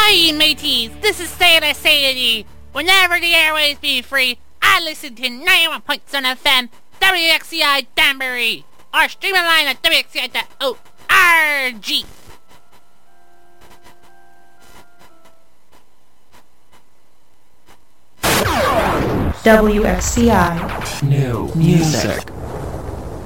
Hi, mateys! This is Santa saying whenever the airways be free, I listen to 91.7 FM, WXCI Danbury, or stream online at WXCI.org. WXCI. New music.